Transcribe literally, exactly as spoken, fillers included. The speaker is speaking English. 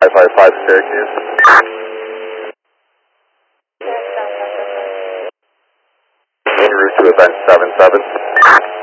five five five Syracuse. En route to event seven seven.